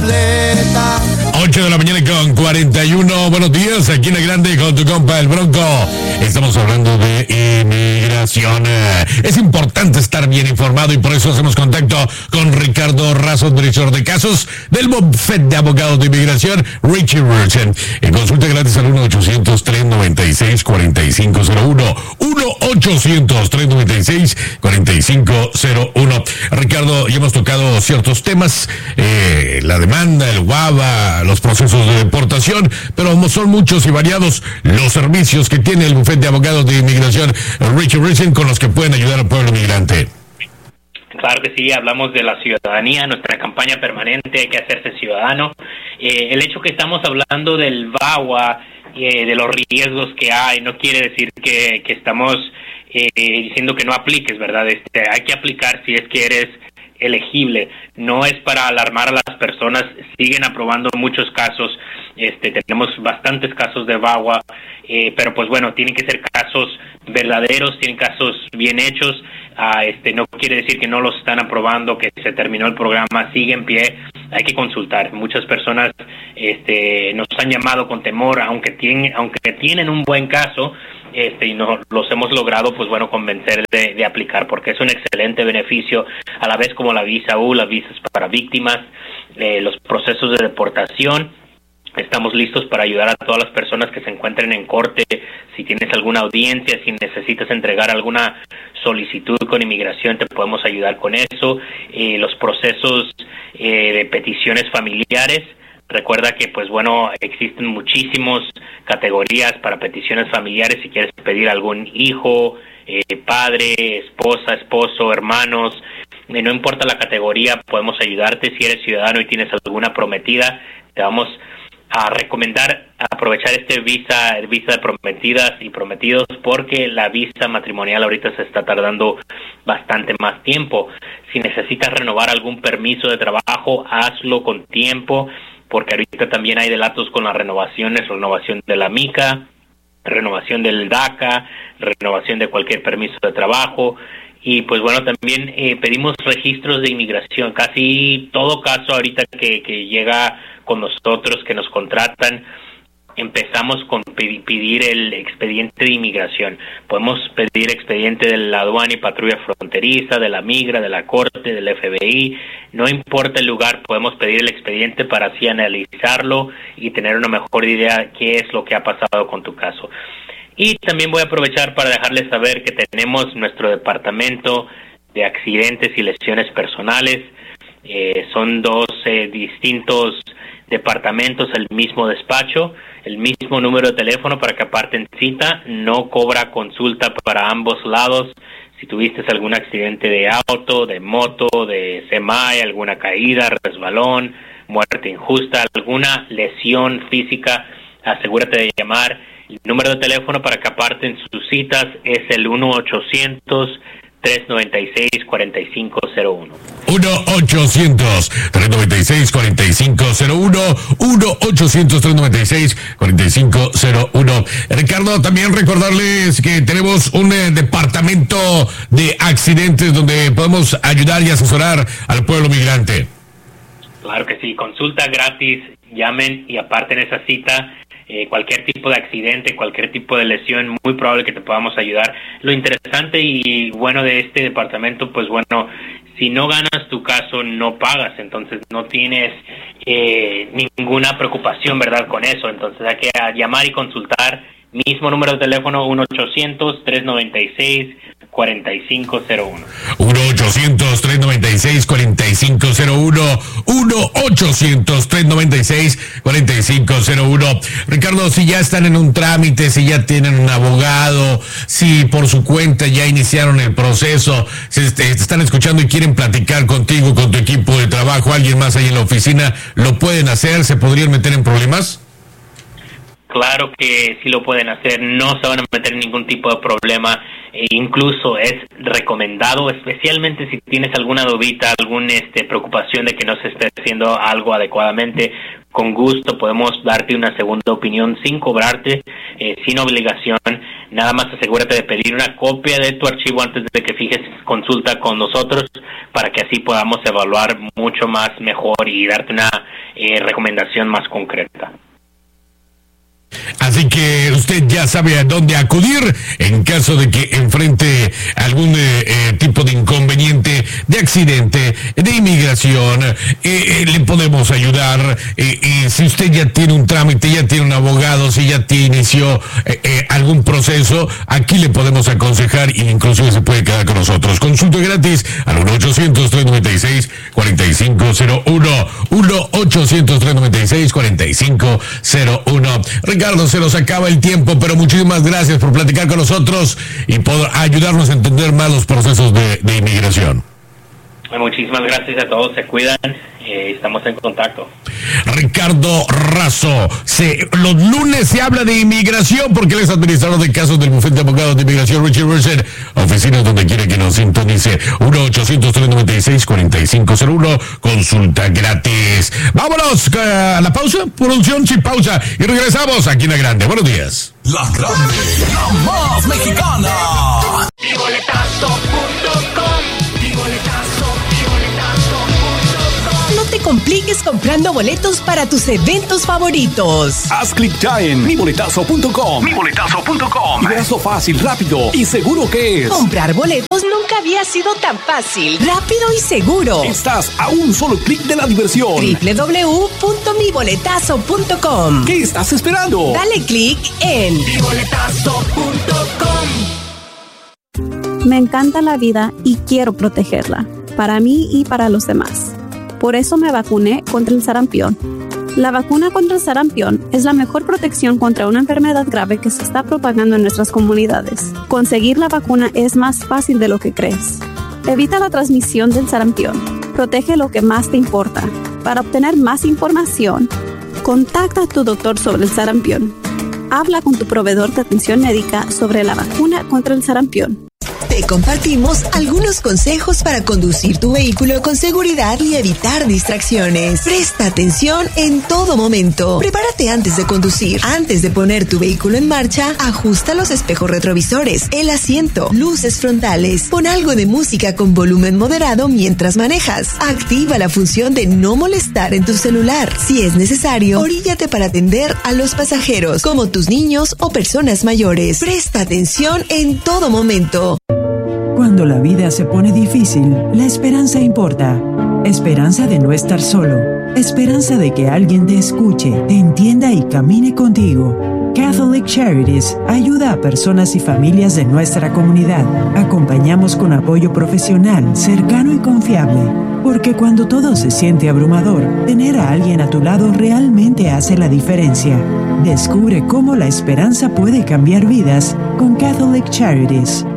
completa. 8 de la mañana con 41. Buenos días, aquí en La Grande con tu compa El Bronco. Estamos hablando de inmigración. Es importante estar bien informado y por eso hacemos contacto con Ricardo Razo, director de casos del bufete de abogados de inmigración, Richie Wilson. Consulta gratis al 1-800-396-4501. 1-800-396-4501. Ricardo, ya hemos tocado ciertos temas, la demanda, el guava, los procesos de deportación, pero son muchos y variados los servicios que tiene el bufete de abogados de inmigración Richie Wilson con los que pueden ayudar al pueblo migrante. Claro que sí, hablamos de la ciudadanía, nuestra campaña permanente, hay que hacerse ciudadano. El hecho que estamos hablando del VAWA, de los riesgos que hay, no quiere decir que estamos diciendo que no apliques, ¿verdad? Hay que aplicar si es que eres elegible, no es para alarmar a las personas, siguen aprobando muchos casos, tenemos bastantes casos de VAWA, pero pues bueno, tienen que ser casos verdaderos, tienen casos bien hechos, no quiere decir que no los están aprobando, que se terminó el programa, sigue en pie, hay que consultar. Muchas personas nos han llamado con temor, aunque tienen un buen caso, y los hemos logrado, pues bueno, convencer de aplicar, porque es un excelente beneficio, a la vez como la visa U, las visas para víctimas, los procesos de deportación. Estamos listos para ayudar a todas las personas que se encuentren en corte. Si tienes alguna audiencia, si necesitas entregar alguna solicitud con inmigración, te podemos ayudar con eso. Los procesos de peticiones familiares. Recuerda que, pues bueno, existen muchísimas categorías para peticiones familiares. Si quieres pedir algún hijo, padre, esposa, esposo, hermanos, no importa la categoría, podemos ayudarte. Si eres ciudadano y tienes alguna prometida, te vamos a recomendar aprovechar visa de prometidas y prometidos, porque la visa matrimonial ahorita se está tardando bastante más tiempo. Si necesitas renovar algún permiso de trabajo, hazlo con tiempo, porque ahorita también hay delatos con las renovaciones, renovación de la MICA, renovación del DACA, renovación de cualquier permiso de trabajo. Y pues bueno, también pedimos registros de inmigración. Casi todo caso ahorita que llega con nosotros, que nos contratan, empezamos con pedir el expediente de inmigración. Podemos pedir expediente de la aduana y patrulla fronteriza, de la migra, de la corte, del FBI. No importa el lugar, podemos pedir el expediente para así analizarlo y tener una mejor idea de qué es lo que ha pasado con tu caso. Y también voy a aprovechar para dejarles saber que tenemos nuestro departamento de accidentes y lesiones personales. Son dos distintos departamentos, el mismo despacho, el mismo número de teléfono para que aparten cita. No cobra consulta para ambos lados. Si tuviste algún accidente de auto, de moto, de semi, alguna caída, resbalón, muerte injusta, alguna lesión física, asegúrate de llamar. El número de teléfono para que aparten sus citas es el 1-800-396-4501. 1-800-396-4501. 1-800-396-4501. Ricardo, también recordarles que tenemos un departamento de accidentes donde podemos ayudar y asesorar al pueblo migrante. Claro que sí, consulta gratis, llamen y aparten esa cita. Cualquier tipo de accidente, cualquier tipo de lesión, muy probable que te podamos ayudar. Lo interesante y bueno de este departamento, pues bueno, si no ganas tu caso, no pagas, entonces no tienes ninguna preocupación, ¿verdad?, con eso. Entonces hay que llamar y consultar. Mismo número de teléfono, 1-800-396-4501. 1-800-396-4501. 1-800-396-4501. Ricardo, si ya están en un trámite, si ya tienen un abogado, si por su cuenta ya iniciaron el proceso, si te están escuchando y quieren platicar contigo, con tu equipo de trabajo, alguien más ahí en la oficina, ¿lo pueden hacer? ¿Se podrían meter en problemas? Claro que sí lo pueden hacer, no se van a meter en ningún tipo de problema, e incluso es recomendado, especialmente si tienes alguna dudita, alguna preocupación de que no se esté haciendo algo adecuadamente. Con gusto podemos darte una segunda opinión sin cobrarte, sin obligación. Nada más asegúrate de pedir una copia de tu archivo antes de que fijes consulta con nosotros, para que así podamos evaluar mucho más mejor y darte una recomendación más concreta. Así que usted ya sabe a dónde acudir en caso de que enfrente algún tipo de inconveniente, de accidente, de inmigración. Le podemos ayudar. Si usted ya tiene un trámite, ya tiene un abogado, si ya inició algún proceso, aquí le podemos aconsejar e inclusive se puede quedar con nosotros. Consulta gratis al 1-800-396-4501. 1-800-396-4501. Ricardo, se nos acaba el tiempo, pero muchísimas gracias por platicar con nosotros y por ayudarnos a entender más los procesos de inmigración. Muchísimas gracias a todos, se cuidan, estamos en contacto. Ricardo Razo, los lunes se habla de inmigración porque él es administrador de casos del bufete de abogados de inmigración Richard Mercer, oficinas donde quiere que nos sintonice. 1-800-396-4501, consulta gratis. Vámonos a la pausa, producción sin pausa, y regresamos aquí en La Grande. Buenos días. La Grande, la más mexicana. No te compliques comprando boletos para tus eventos favoritos. Haz clic ya en miboletazo.com. Y verás lo fácil, rápido y seguro que es. Comprar boletos nunca había sido tan fácil, rápido y seguro. Estás a un solo clic de la diversión. www.miboletazo.com. ¿Qué estás esperando? Dale clic en miboletazo.com. Me encanta la vida y quiero protegerla, para mí y para los demás. Por eso me vacuné contra el sarampión. La vacuna contra el sarampión es la mejor protección contra una enfermedad grave que se está propagando en nuestras comunidades. Conseguir la vacuna es más fácil de lo que crees. Evita la transmisión del sarampión. Protege lo que más te importa. Para obtener más información, contacta a tu doctor sobre el sarampión. Habla con tu proveedor de atención médica sobre la vacuna contra el sarampión. Te compartimos algunos consejos para conducir tu vehículo con seguridad y evitar distracciones. Presta atención en todo momento. Prepárate antes de conducir. Antes de poner tu vehículo en marcha, ajusta los espejos retrovisores, el asiento, luces frontales. Pon algo de música con volumen moderado mientras manejas. Activa la función de no molestar en tu celular. Si es necesario, oríllate para atender a los pasajeros, como tus niños o personas mayores. Presta atención en todo momento. Cuando la vida se pone difícil, la esperanza importa. Esperanza de no estar solo. Esperanza de que alguien te escuche, te entienda y camine contigo. Catholic Charities ayuda a personas y familias de nuestra comunidad. Acompañamos con apoyo profesional, cercano y confiable. Porque cuando todo se siente abrumador, tener a alguien a tu lado realmente hace la diferencia. Descubre cómo la esperanza puede cambiar vidas con Catholic Charities.